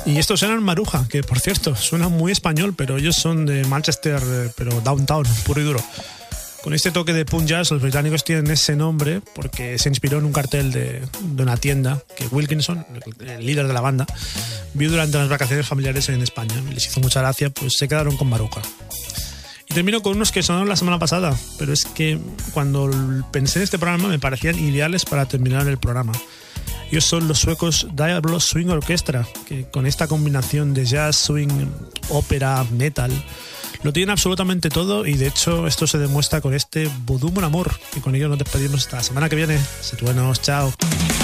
Y estos eran Maruja, que por cierto, suena muy español, pero ellos son de Manchester, pero downtown, puro y duro. Con este toque de punk jazz, los británicos tienen ese nombre porque se inspiró en un cartel de una tienda que Wilkinson, el líder de la banda, vio durante las vacaciones familiares en España. Y les hizo mucha gracia, pues se quedaron con Maruja. Y termino con unos que sonaron la semana pasada, pero es que cuando pensé en este programa me parecían ideales para terminar el programa. Ellos son los suecos Diablo Swing Orchestra, que con esta combinación de jazz, swing, ópera, metal, lo tienen absolutamente todo, y de hecho esto se demuestra con este Voodoo Mon Amour. Y con ello nos despedimos hasta la semana que viene. Sed buenos, chao.